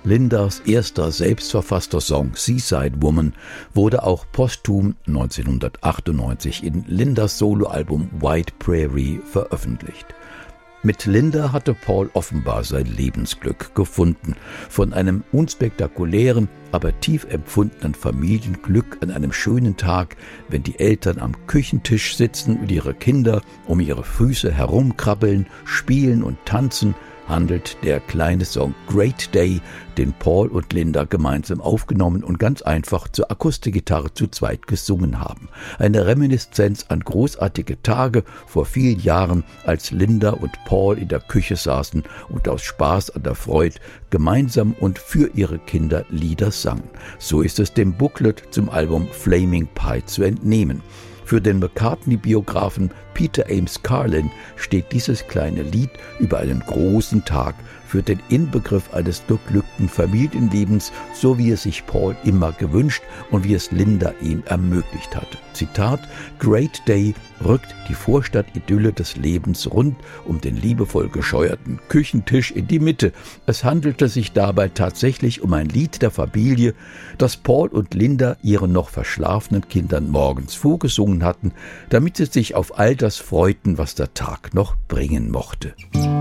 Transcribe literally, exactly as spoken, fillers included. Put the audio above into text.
Lindas erster selbstverfasster Song Seaside Woman wurde auch posthum neunzehnhundertachtundneunzig in Lindas Soloalbum White Prairie veröffentlicht. Mit Linda hatte Paul offenbar sein Lebensglück gefunden. Von einem unspektakulären, aber tief empfundenen Familienglück an einem schönen Tag, wenn die Eltern am Küchentisch sitzen und ihre Kinder um ihre Füße herumkrabbeln, spielen und tanzen, handelt der kleine Song Great Day, den Paul und Linda gemeinsam aufgenommen und ganz einfach zur Akustikgitarre zu zweit gesungen haben. Eine Reminiszenz an großartige Tage vor vielen Jahren, als Linda und Paul in der Küche saßen und aus Spaß an der Freude gemeinsam und für ihre Kinder Lieder sangen. So ist es dem Booklet zum Album Flaming Pie zu entnehmen. Für den McCartney-Biografen Peter Ames Carlin steht dieses kleine Lied über einen großen Tag für den Inbegriff eines beglückten Familienlebens, so wie es sich Paul immer gewünscht und wie es Linda ihm ermöglicht hatte. Zitat: Great Day rückt die Vorstadt-Idylle des Lebens rund um den liebevoll gescheuerten Küchentisch in die Mitte. Es handelte sich dabei tatsächlich um ein Lied der Familie, das Paul und Linda ihren noch verschlafenen Kindern morgens vorgesungen hatten, damit sie sich auf all das freuten, was der Tag noch bringen mochte.